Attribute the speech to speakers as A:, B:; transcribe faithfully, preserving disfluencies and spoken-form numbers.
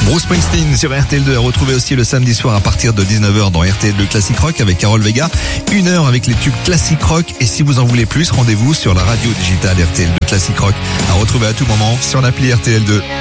A: Bruce Springsteen sur R T L deux à retrouver aussi le samedi soir à partir de dix-neuf heures dans R T L deux Classic Rock avec Carole Vega. Une heure avec les tubes Classic Rock. Et si vous en voulez plus, rendez-vous sur la radio digitale R T L deux Classic Rock à retrouver à tout moment sur l'appli R T L deux.